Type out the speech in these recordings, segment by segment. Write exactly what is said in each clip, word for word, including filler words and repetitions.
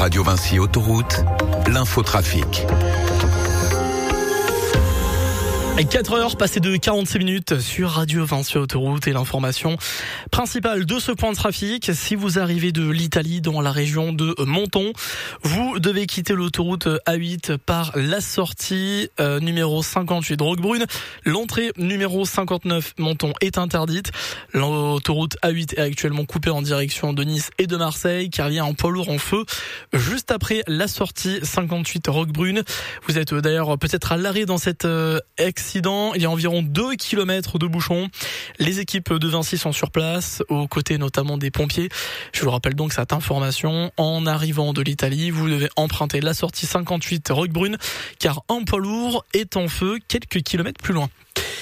Radio Vinci Autoroute, l'infotrafic. quatre heures passées de quarante-six minutes sur Radio Vinci Autoroute et l'information principale de ce point de trafic. Si vous arrivez de l'Italie dans la région de Menton, vous devez quitter l'autoroute A huit par la sortie euh, numéro cinquante-huit de Roquebrune. L'entrée numéro cinquante-neuf Menton est interdite. L'autoroute A huit est actuellement coupée en direction de Nice et de Marseille car il y a un poids lourd en feu juste après la sortie cinquante-huit Roquebrune. Vous êtes d'ailleurs peut-être à l'arrêt dans cette euh, ex Il y a environ deux kilomètres de bouchons. Les équipes de Vinci sont sur place, aux côtés notamment des pompiers. Je vous rappelle donc cette information. En arrivant de l'Italie, vous devez emprunter la sortie cinquante-huit Roquebrune, car un poids lourd est en feu quelques kilomètres plus loin.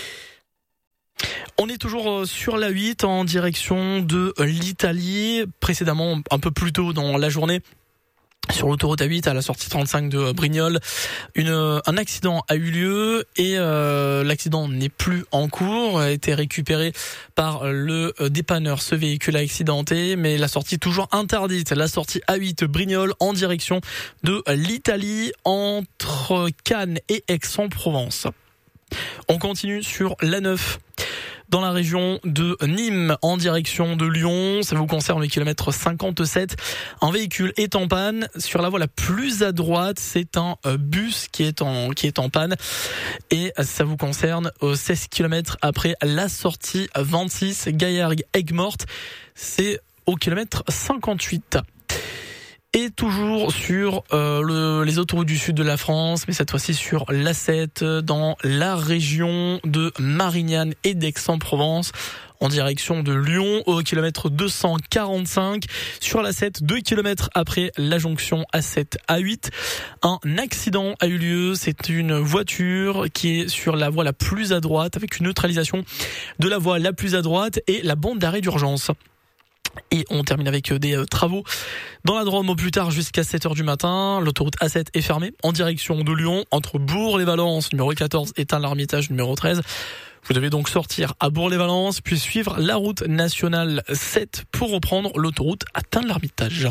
On est toujours sur l'A huit en direction de l'Italie. Précédemment, un peu plus tôt dans la journée, sur l'autoroute A huit à la sortie trente-cinq de Brignoles, une, un accident a eu lieu et euh, l'accident n'est plus en cours, a été récupéré par le dépanneur ce véhicule accidenté, mais la sortie toujours interdite. La sortie A huit Brignoles en direction de l'Italie entre Cannes et Aix-en-Provence. On continue sur l'A neuf. Dans la région de Nîmes, en direction de Lyon, ça vous concerne le kilomètre cinquante-sept. Un véhicule est en panne. Sur la voie la plus à droite, c'est un bus qui est en, qui est en panne. Et ça vous concerne seize kilomètres après la sortie vingt-six Gaillargues-Aigues-Mortes. C'est au kilomètre cinquante-huit. Et toujours sur euh, le, les autoroutes du sud de la France, mais cette fois-ci sur l'A sept, dans la région de Marignane et d'Aix-en-Provence, en direction de Lyon, au kilomètre deux cent quarante-cinq. Sur l'A sept, deux kilomètres après la jonction A sept A huit, un accident a eu lieu. C'est une voiture qui est sur la voie la plus à droite, avec une neutralisation de la voie la plus à droite et la bande d'arrêt d'urgence. Et on termine avec des travaux dans la Drôme au plus tard jusqu'à sept heures du matin. L'autoroute A sept est fermée en direction de Lyon, entre Bourg-les-Valences numéro quatorze et Tain-l'Hermitage numéro treize. Vous devez donc sortir à Bourg-les-Valences, puis suivre la route nationale sept pour reprendre l'autoroute à Tain-l'Hermitage.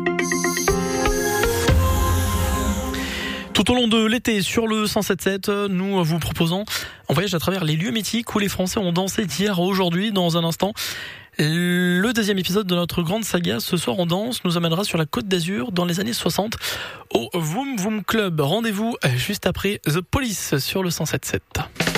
Tout au long de l'été, sur le cent sept virgule sept, nous vous proposons un voyage à travers les lieux mythiques où les Français ont dansé d'hier à aujourd'hui. Dans un instant, le deuxième épisode de notre grande saga Ce soir on danse nous amènera sur la Côte d'Azur dans les années soixante au Vroom Vroom Club. Rendez-vous juste après The Police sur le cent sept virgule sept.